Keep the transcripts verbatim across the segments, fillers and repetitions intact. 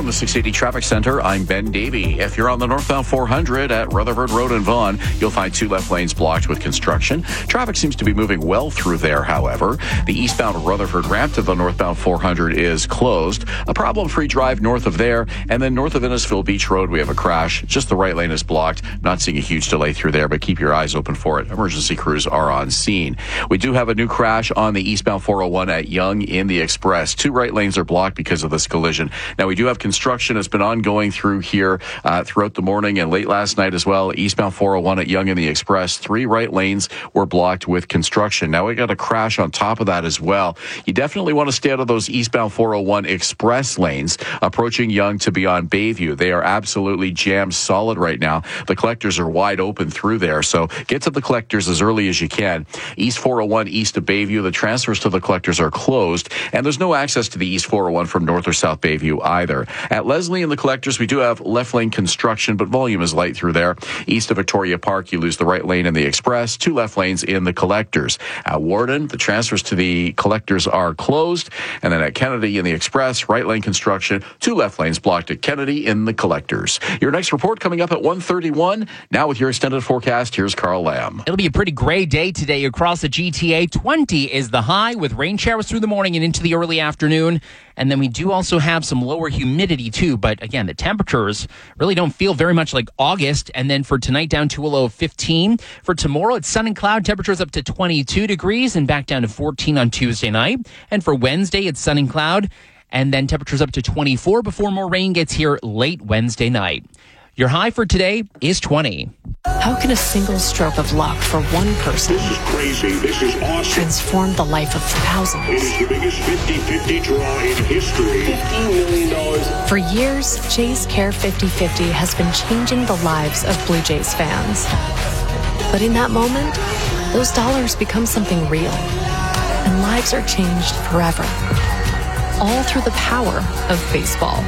from the six eighty Traffic Center, I'm Ben Davey. If you're on the northbound four hundred at Rutherford Road in Vaughan, you'll find two left lanes blocked with construction. Traffic seems to be moving well through there, however. The eastbound Rutherford ramp to the northbound four hundred is closed. A problem-free drive north of there, and then north of Innisfil Beach Road, we have a crash. Just the right lane is blocked. Not seeing a huge delay through there, but keep your eyes open for it. Emergency crews are on scene. We do have a new crash on the eastbound four oh one at Yonge in the Express. Two right lanes are blocked because of this collision. Now, we do have construction that's been ongoing through here uh, throughout the morning and late last night as well. Eastbound four oh one at Yonge in the Express. Three right lanes were blocked with construction. Now, we got a crash on top of that as well. You definitely want to stay out of those eastbound four oh one express lanes approaching Yonge to be on Bayview. They are absolutely jammed solid right now. The collectors are wide open through there, so get to the collectors as early as you can. East four oh one east of Bayview, the transfers to the collectors are closed, and there's no access to the East four oh one from North or South Bayview either. At Leslie and the collectors, we do have left lane construction, but volume is light through there. East of Victoria Park, you lose the right lane in the express, two left lanes in the collectors. At Warden, the transfers to the collectors are closed, and then at Kennedy in the express, right lane construction, two left lanes blocked at Kennedy in the collectors. Your next report coming up at one thirty-one. Now with your extended forecast, here's Carl Lamb. It'll be a pretty gray day today across the G T A. twenty is the high with rain showers through the morning and into the early afternoon. And then we do also have some lower humidity too. But again, the temperatures really don't feel very much like August. And then for tonight, down to a low of fifteen. For tomorrow, it's sun and cloud. Temperatures up to twenty-two degrees and back down to fourteen on Tuesday night. And for Wednesday, it's sun and cloud. And then temperatures up to twenty-four before more rain gets here late Wednesday night. Your high for today is twenty. How can a single stroke of luck for one person This is crazy. This is awesome. transform the life of thousands? It is the biggest fifty-fifty draw in history. fifty million dollars. For years, Jays Care fifty fifty has been changing the lives of Blue Jays fans. But in that moment, those dollars become something real, and lives are changed forever. All through the power of baseball.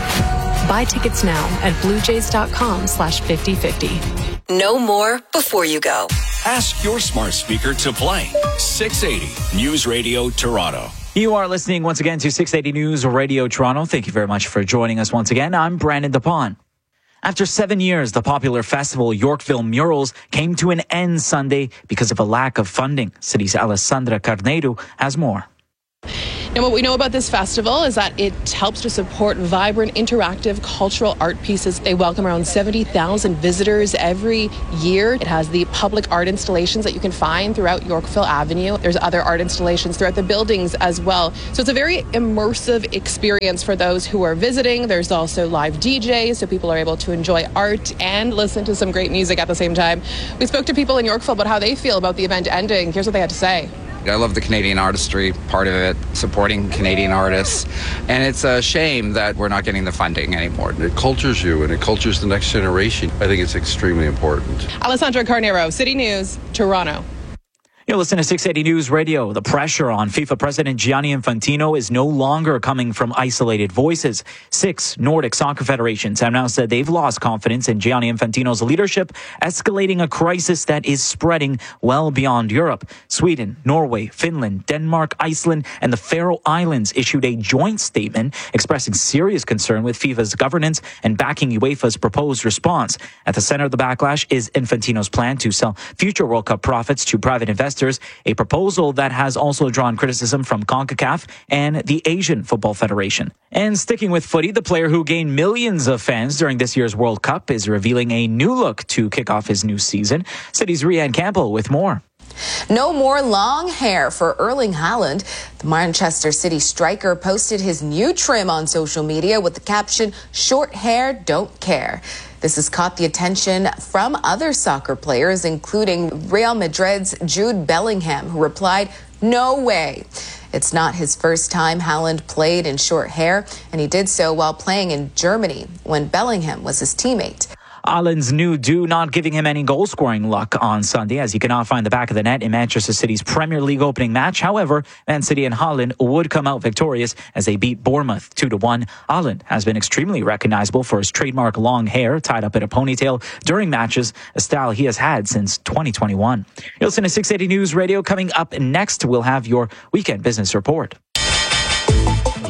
Buy tickets now at bluejays.com slash 5050. Know more before you go. Ask your smart speaker to play six eighty News Radio Toronto. You are listening once again to six eighty News Radio Toronto. Thank you very much for joining us once again. I'm Brandon DePon. After seven years, the popular festival Yorkville Murals came to an end Sunday because of a lack of funding. City's Alessandra Carneiro has more. Now, what we know about this festival is that it helps to support vibrant, interactive cultural art pieces. They welcome around seventy thousand visitors every year. It has the public art installations that you can find throughout Yorkville Avenue. There's other art installations throughout the buildings as well. So it's a very immersive experience for those who are visiting. There's also live D Js, so people are able to enjoy art and listen to some great music at the same time. We spoke to people in Yorkville about how they feel about the event ending. Here's what they had to say. I love the Canadian artistry part of it, supporting Canadian artists. And it's a shame that we're not getting the funding anymore. It cultures you and it cultures the next generation. I think it's extremely important. Alessandra Carneiro, City News, Toronto. You're listening to six eighty News Radio. The pressure on FIFA President Gianni Infantino is no longer coming from isolated voices. Six Nordic soccer federations have now said they've lost confidence in Gianni Infantino's leadership, escalating a crisis that is spreading well beyond Europe. Sweden, Norway, Finland, Denmark, Iceland, and the Faroe Islands issued a joint statement expressing serious concern with FIFA's governance and backing UEFA's proposed response. At the center of the backlash is Infantino's plan to sell future World Cup profits to private investors, a proposal that has also drawn criticism from CONCACAF and the Asian Football Federation. And sticking with footy, the player who gained millions of fans during this year's World Cup is revealing a new look to kick off his new season. City's Rianne Campbell with more. No more long hair for Erling Haaland. The Manchester City striker posted his new trim on social media with the caption, "Short hair, don't care." This has caught the attention from other soccer players, including Real Madrid's Jude Bellingham, who replied, "No way." It's not his first time Haaland played in short hair, and he did so while playing in Germany when Bellingham was his teammate. Haaland's new do not giving him any goal-scoring luck on Sunday, as he cannot find the back of the net in Manchester City's Premier League opening match. However, Man City and Haaland would come out victorious as they beat Bournemouth two to one. Haaland has been extremely recognizable for his trademark long hair tied up in a ponytail during matches, a style he has had since twenty twenty-one. You'll listen to six eighty News Radio. Coming up next, we'll have your weekend business report.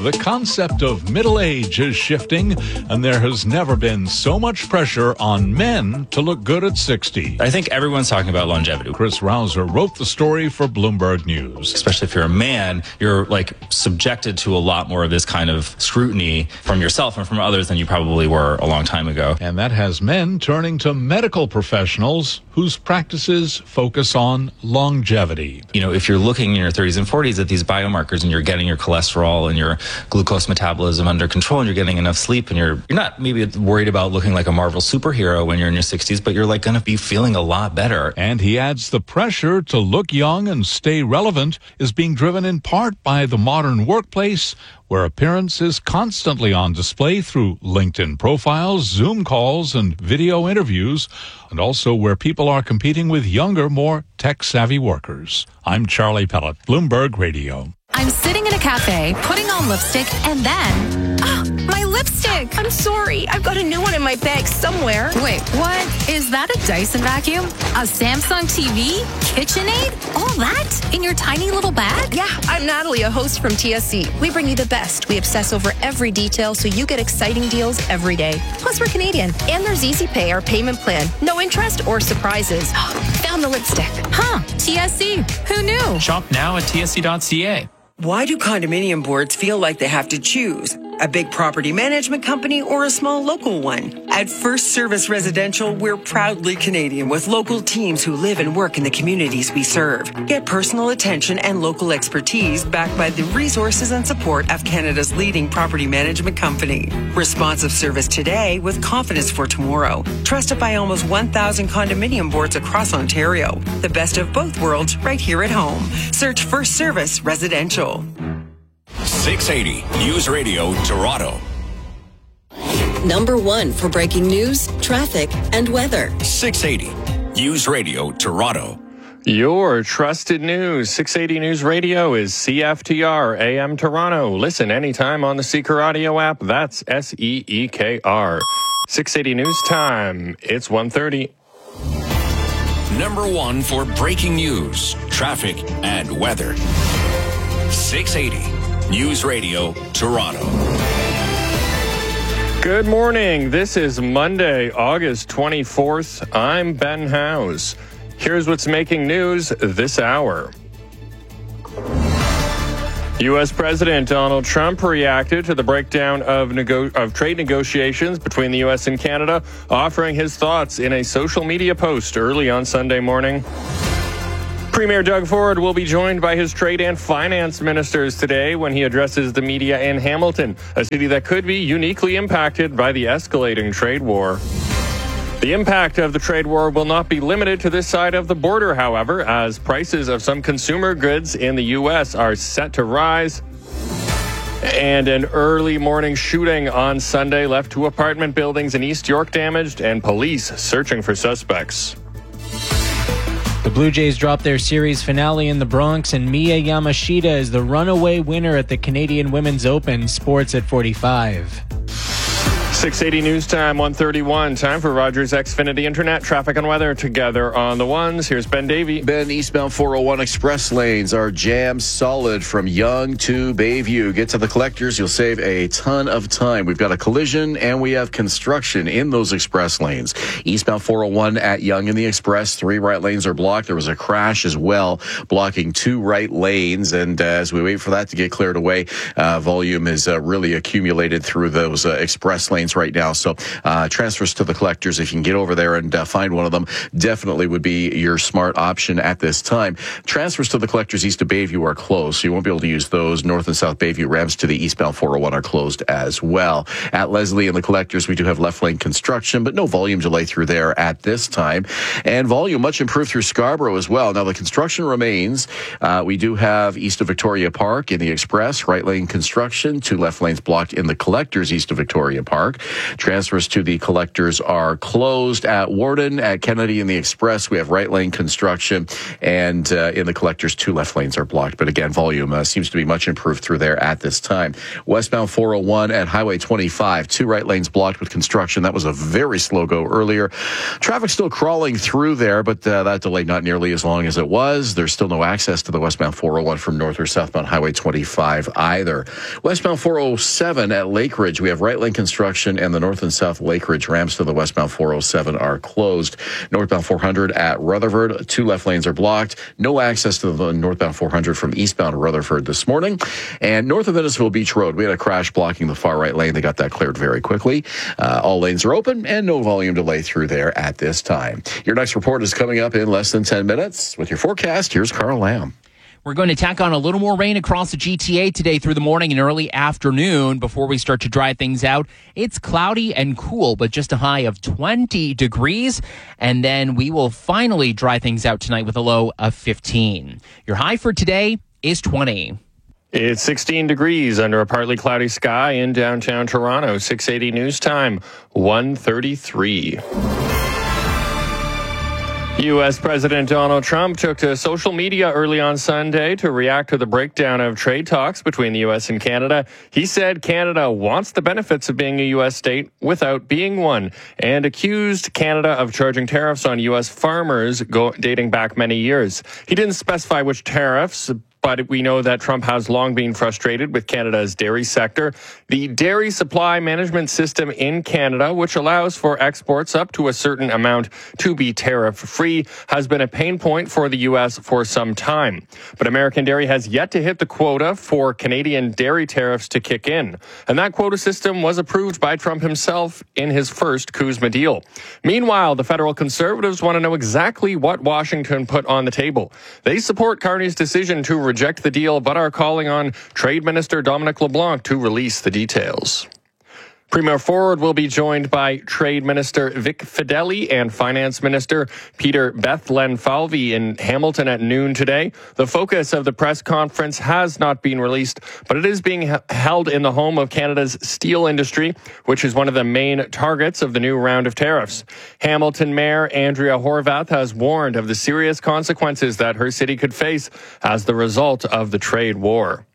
The concept of middle age is shifting, and there has never been so much pressure on men to look good at sixty. I think everyone's talking about longevity. Chris Rouser wrote the story for Bloomberg News. Especially if you're a man, you're like subjected to a lot more of this kind of scrutiny from yourself and from others than you probably were a long time ago. And that has men turning to medical professionals whose practices focus on longevity. You know, if you're looking in your thirties and forties at these biomarkers and you're getting your cholesterol and your glucose metabolism under control and you're getting enough sleep and you're you're not maybe worried about looking like a Marvel superhero when you're in your sixties, but you're like going to be feeling a lot better. And he adds the pressure to look young and stay relevant is being driven in part by the modern workplace, where appearance is constantly on display through LinkedIn profiles, Zoom calls, and video interviews, and also where people are competing with younger, more tech-savvy workers. I'm Charlie Pellet, Bloomberg Radio. I'm sitting in a cafe, putting on lipstick, and then... Oh, my lipstick! I'm sorry. I've got a new one in my bag somewhere. Wait, what? Is that a Dyson vacuum? A Samsung T V? KitchenAid? All that? In your tiny little bag? Yeah, I'm Natalie, a host from T S C. We bring you the best. We obsess over every detail so you get exciting deals every day. Plus, we're Canadian. And there's Easy Pay, our payment plan. No interest or surprises. Found the lipstick. Huh, T S C. Who knew? Shop now at T S C dot C A. Why do condominium boards feel like they have to choose? A big property management company or a small local one? At First Service Residential, we're proudly Canadian with local teams who live and work in the communities we serve. Get personal attention and local expertise backed by the resources and support of Canada's leading property management company. Responsive service today with confidence for tomorrow. Trusted by almost one thousand condominium boards across Ontario. The best of both worlds right here at home. Search First Service Residential. six eighty News Radio Toronto. Number one for breaking news, traffic, and weather. six eighty News Radio Toronto. Your trusted news. six eighty News Radio is C F T R A M Toronto. Listen anytime on the Seeker Audio app. That's S E E K R. six eighty News Time. It's one thirty. Number one for breaking news, traffic, and weather. six eighty News Radio Toronto. Good morning. This is Monday, August twenty-fourth. I'm Ben Howes. Here's what's making news this hour. U S. President Donald Trump reacted to the breakdown of, nego- of trade negotiations between the U S and Canada, offering his thoughts in a social media post early on Sunday morning. Premier Doug Ford will be joined by his trade and finance ministers today when he addresses the media in Hamilton, a city that could be uniquely impacted by the escalating trade war. The impact of the trade war will not be limited to this side of the border, however, as prices of some consumer goods in the U S are set to rise. And an early morning shooting on Sunday left two apartment buildings in East York damaged and police searching for suspects. The Blue Jays dropped their series finale in the Bronx, and Mia Yamashita is the runaway winner at the Canadian Women's Open. Sports at forty-five. six eighty News Time, one thirty-one. Time for Rogers Xfinity Internet. Traffic and weather together on the ones. Here's Ben Davey. Ben, eastbound four oh one express lanes are jammed solid from Yonge to Bayview. Get to the collectors. You'll save a ton of time. We've got a collision and we have construction in those express lanes. Eastbound four oh one at Yonge and the Express. Three right lanes are blocked. There was a crash as well, blocking two right lanes. And uh, as we wait for that to get cleared away, uh, volume is uh, really accumulated through those uh, express lanes right now. So uh, transfers to the collectors, if you can get over there and uh, find one of them, definitely would be your smart option at this time. Transfers to the collectors east of Bayview are closed, so you won't be able to use those. North and South Bayview ramps to the eastbound four oh one are closed as well. At Leslie and the collectors, we do have left lane construction, but no volume delay through there at this time. And volume much improved through Scarborough as well. Now the construction remains. Uh, we do have east of Victoria Park in the Express, right lane construction, two left lanes blocked in the collectors east of Victoria Park. Transfers to the collectors are closed at Warden, at Kennedy and the Express. We have right lane construction, and uh, in the collectors, two left lanes are blocked. But again, volume uh, seems to be much improved through there at this time. Westbound four oh one at Highway twenty-five, two right lanes blocked with construction. That was a very slow go earlier. Traffic still crawling through there, but uh, that delay not nearly as long as it was. There's still no access to the westbound four oh one from north or southbound Highway twenty-five either. Westbound four oh seven at Lake Ridge, we have right lane construction, and the north and south Lake Ridge ramps to the westbound four oh seven are closed. Northbound four hundred at Rutherford, two left lanes are blocked. No access to the northbound four hundred from eastbound Rutherford this morning. And north of Innisfil Beach Road, we had a crash blocking the far right lane. They got that cleared very quickly. Uh, all lanes are open and no volume delay through there at this time. Your next report is coming up in less than ten minutes. With your forecast, here's Carl Lamb. We're going to tack on a little more rain across the G T A today through the morning and early afternoon before we start to dry things out. It's cloudy and cool, but just a high of twenty degrees. And then we will finally dry things out tonight with a low of fifteen. Your high for today is twenty. It's sixteen degrees under a partly cloudy sky in downtown Toronto. six eighty news time, one thirty-three. U S. President Donald Trump took to social media early on Sunday to react to the breakdown of trade talks between the U S and Canada. He said Canada wants the benefits of being a U S state without being one, and accused Canada of charging tariffs on U S farmers go, dating back many years. He didn't specify which tariffs, but we know that Trump has long been frustrated with Canada's dairy sector. The Dairy Supply Management System in Canada, which allows for exports up to a certain amount to be tariff-free, has been a pain point for the U S for some time. But American dairy has yet to hit the quota for Canadian dairy tariffs to kick in. And that quota system was approved by Trump himself in his first CUSMA deal. Meanwhile, the federal Conservatives want to know exactly what Washington put on the table. They support Carney's decision to reject the deal, but are calling on Trade Minister Dominic LeBlanc to release the details. Premier Ford will be joined by Trade Minister Vic Fedeli and Finance Minister Peter Bethlenfalvy in Hamilton at noon today. The focus of the press conference has not been released, but it is being held in the home of Canada's steel industry, which is one of the main targets of the new round of tariffs. Hamilton Mayor Andrea Horwath has warned of the serious consequences that her city could face as the result of the trade war.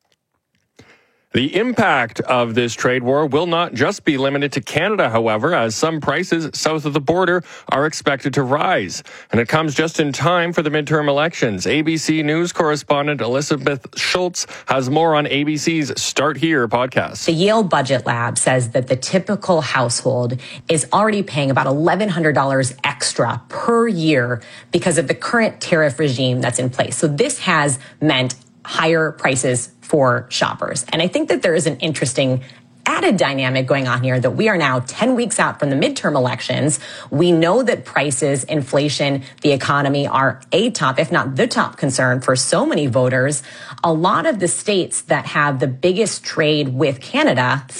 The impact of this trade war will not just be limited to Canada, however, as some prices south of the border are expected to rise. And it comes just in time for the midterm elections. A B C News correspondent Elizabeth Schultz has more on A B C's Start Here podcast. The Yale Budget Lab says that the typical household is already paying about eleven hundred dollars extra per year because of the current tariff regime that's in place. So this has meant higher prices for shoppers. And I think that there is an interesting added dynamic going on here that we are now ten weeks out from the midterm elections. We know that prices, inflation, the economy are a top, if not the top concern for so many voters. A lot of the states that have the biggest trade with Canada